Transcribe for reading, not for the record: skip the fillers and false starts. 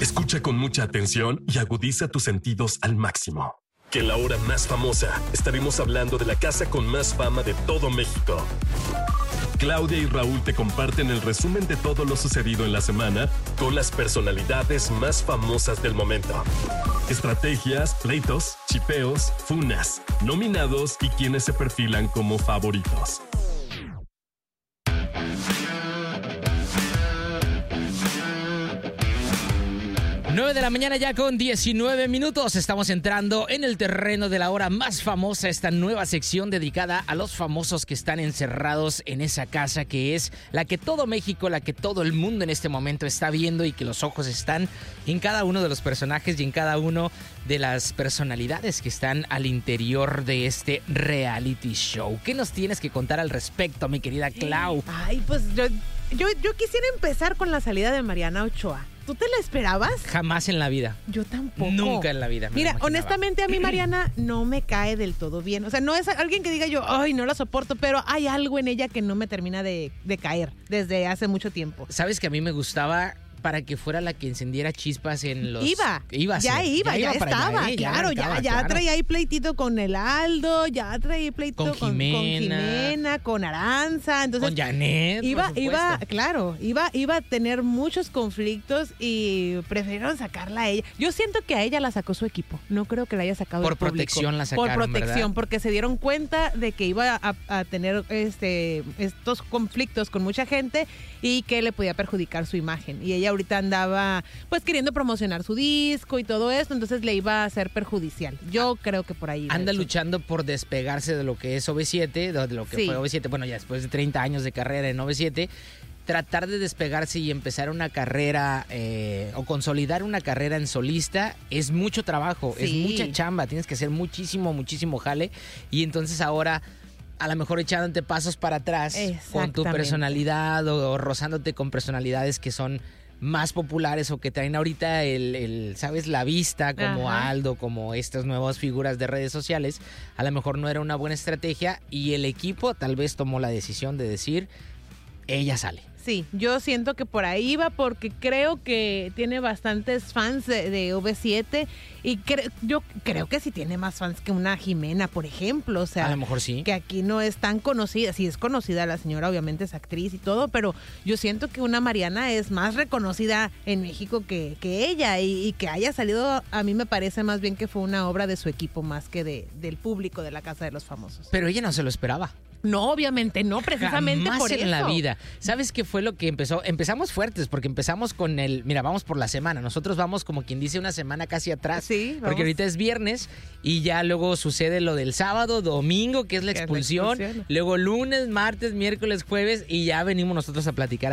Escucha con mucha atención y agudiza tus sentidos al máximo. Que en la hora más famosa estaremos hablando de la casa con más fama de todo México. Claudia y Raúl te comparten el resumen de todo lo sucedido en la semana con las personalidades más famosas del momento. Estrategias, pleitos, chipeos, funas, nominados y quienes se perfilan como favoritos. 9 de la mañana ya con 19 minutos. Estamos entrando en el terreno de la hora más famosa, esta nueva sección dedicada a los famosos que están encerrados en esa casa que es la que todo México, la que todo el mundo en este momento está viendo y que los ojos están en cada uno de los personajes y en cada uno de las personalidades que están al interior de este reality show. ¿Qué nos tienes que contar al respecto, mi querida Clau? Ay, pues yo quisiera empezar con la salida de Mariana Ochoa. ¿Tú te la esperabas? Jamás en la vida. Yo tampoco. Nunca en la vida. Mira, honestamente a mí Mariana no me cae del todo bien. O sea, no es alguien que diga yo, ay, no la soporto, pero hay algo en ella que no me termina de caer desde hace mucho tiempo. ¿Sabes que a mí me gustaba para que fuera la que encendiera chispas en los... Ya estaba, claro, ya traía ahí pleitito con el Aldo, ya traía pleitito con Jimena, con Aranza, entonces... Con Janet, iba a tener muchos conflictos y prefirieron sacarla a ella. Yo siento que a ella la sacó su equipo, no creo que la haya sacado por el público. Protección la sacaron, por protección, ¿verdad? porque se dieron cuenta de que iba a tener estos conflictos con mucha gente y que le podía perjudicar su imagen. Y ella ahorita andaba pues queriendo promocionar su disco y todo esto, entonces le iba a ser perjudicial. Yo creo que por ahí anda luchando por despegarse de lo que es OV7, de lo que fue OV7, bueno, ya después de 30 años de carrera en OV7, tratar de despegarse y empezar una carrera o consolidar una carrera en solista es mucho trabajo, es mucha chamba, tienes que hacer muchísimo jale, y entonces ahora a lo mejor echándote pasos para atrás con tu personalidad o rozándote con personalidades que son más populares o que traen ahorita ¿sabes? La vista, como Aldo, como estas nuevas figuras de redes sociales, a lo mejor no era una buena estrategia y el equipo tal vez tomó la decisión de decir, ella sale. Sí, yo siento que por ahí va porque creo que tiene bastantes fans de OV7 y yo creo que sí tiene más fans que una Jimena, por ejemplo. O sea, a lo mejor sí. Que aquí no es tan conocida. Sí es conocida la señora, obviamente es actriz y todo, pero yo siento que una Mariana es más reconocida en México que ella y que haya salido, a mí me parece más bien que fue una obra de su equipo más que del público de la Casa de los Famosos. Pero ella no se lo esperaba. No, obviamente no, precisamente jamás por eso. en la vida. ¿Sabes qué fue lo que empezó? Empezamos fuertes porque empezamos con mira, vamos por la semana. Nosotros vamos como quien dice una semana casi atrás. Sí, vamos. Porque ahorita es viernes y ya luego sucede lo del sábado, domingo, que es la expulsión. Luego lunes, martes, miércoles, jueves y ya venimos nosotros a platicar